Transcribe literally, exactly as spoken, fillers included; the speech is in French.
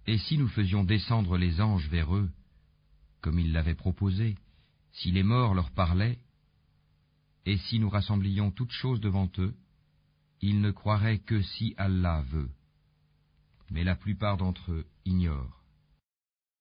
Et si nous faisions descendre les anges vers eux, comme ils l'avaient proposé, si les morts leur parlaient, et si nous rassemblions toutes choses devant eux, ils ne croiraient que si Allah veut. Mais la plupart d'entre eux ignorent.